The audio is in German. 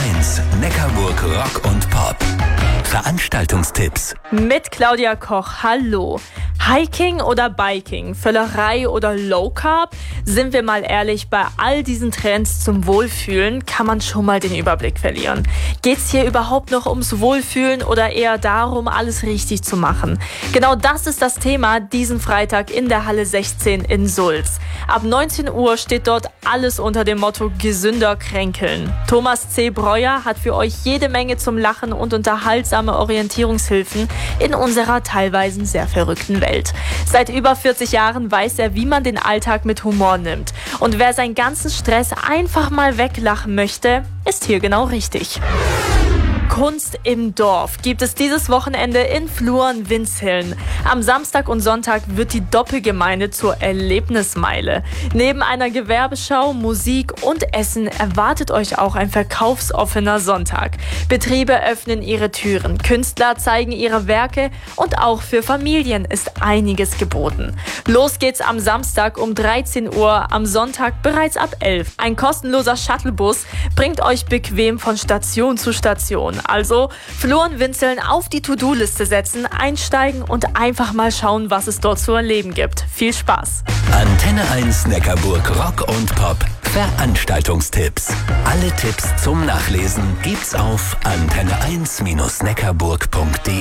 1 Neckarburg Rock und Pop. Veranstaltungstipps Mit Claudia Koch, hallo. Hiking oder Biking, Völlerei oder Low Carb? Sind wir mal ehrlich, bei all diesen Trends zum Wohlfühlen kann man schon mal den Überblick verlieren. Geht's hier überhaupt noch ums Wohlfühlen oder eher darum, alles richtig zu machen? Genau das ist das Thema diesen Freitag in der Halle 16 in Sulz. Ab 19 Uhr steht dort alles unter dem Motto gesünder kränkeln. Thomas C. Breuer hat für euch jede Menge zum Lachen und unterhaltsame Orientierungshilfen in unserer teilweise sehr verrückten Welt. Seit über 40 Jahren weiß er, wie man den Alltag mit Humor nimmt. Und wer seinen ganzen Stress einfach mal weglachen möchte, ist hier genau richtig. Kunst im Dorf gibt es dieses Wochenende in Fluren-Winzhillen. Am Samstag und Sonntag wird die Doppelgemeinde zur Erlebnismeile. Neben einer Gewerbeschau, Musik und Essen erwartet euch auch ein verkaufsoffener Sonntag. Betriebe öffnen ihre Türen, Künstler zeigen ihre Werke und auch für Familien ist einiges geboten. Los geht's am Samstag um 13 Uhr, am Sonntag bereits ab 11. Ein kostenloser Shuttlebus bringt euch bequem von Station zu Station. Also Fluren-Winzhillen auf die To-Do-Liste setzen, einsteigen und einfach mal schauen, was es dort zu erleben gibt. Viel Spaß! Antenne 1 Neckarburg Rock und Pop. Veranstaltungstipps. Alle Tipps zum Nachlesen gibt's auf antenne1-neckarburg.de.